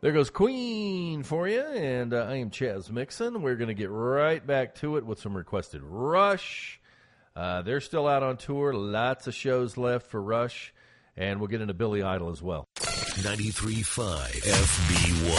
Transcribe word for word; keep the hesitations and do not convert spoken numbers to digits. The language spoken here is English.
There goes Queen for you, and uh, I am Chaz Mixon. We're going to get right back to it with some requested Rush. Uh, they're still out on tour. Lots of shows left for Rush, and we'll get into Billy Idol as well. ninety-three point five F B one.